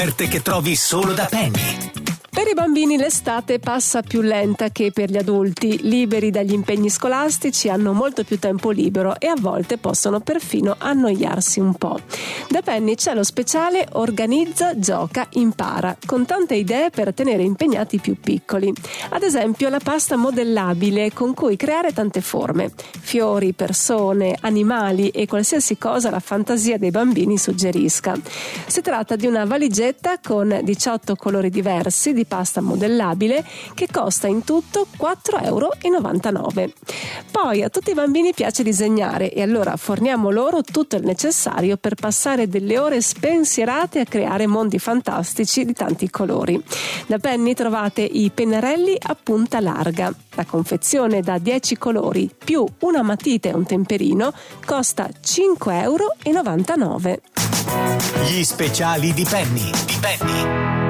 Che trovi solo da Penny. Per i bambini l'estate passa più lenta che per gli adulti. Liberi dagli impegni scolastici, hanno molto più tempo libero e a volte possono perfino annoiarsi un po'. Da Penny c'è lo speciale Organizza, Gioca, Impara, con tante idee per tenere impegnati i più piccoli. Ad esempio la pasta modellabile con cui creare tante forme. Fiori, persone, animali e qualsiasi cosa la fantasia dei bambini suggerisca. Si tratta di una valigetta con 18 colori diversi di pasta modellabile che costa in tutto 4,99 €. Poi a tutti i bambini piace disegnare e allora forniamo loro tutto il necessario per passare delle ore spensierate a creare mondi fantastici di tanti colori. Da Penny trovate i pennarelli a punta larga. La confezione da 10 colori più una matita e un temperino costa 5,99 €. Gli speciali di Penny.